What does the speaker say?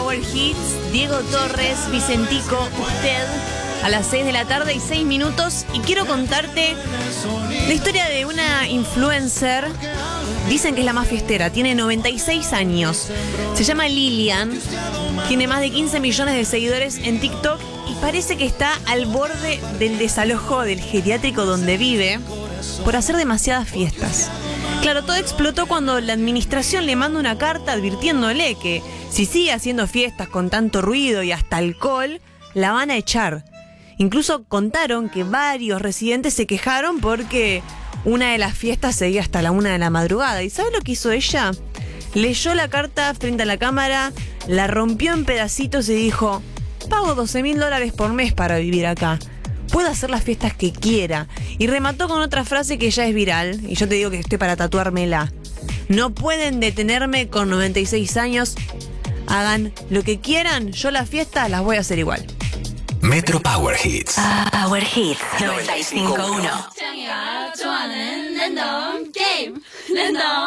Power Hits, Diego Torres, Vicentico, usted, a las 6 de la tarde y 6 minutos. Y quiero contarte la historia de una influencer. Dicen que es la más fiestera, tiene 96 años. Se llama Lilian, tiene más de 15 millones de seguidores en TikTok y parece que está al borde del desalojo del geriátrico donde vive por hacer demasiadas fiestas. Claro, todo explotó cuando la administración le manda una carta advirtiéndole que si sigue haciendo fiestas con tanto ruido y hasta alcohol, la van a echar. Incluso contaron que varios residentes se quejaron porque una de las fiestas seguía hasta la 1 de la madrugada. ¿Y sabe lo que hizo ella? Leyó la carta frente a la cámara, la rompió en pedacitos y dijo: pago $12,000 por mes para vivir acá. Puedo hacer las fiestas que quiera. Y remató con otra frase que ya es viral, y yo te digo que estoy para tatuármela: no pueden detenerme con 96 años. Hagan lo que quieran, yo las fiestas las voy a hacer igual. Metro Power Hits. Power Hits 95.1.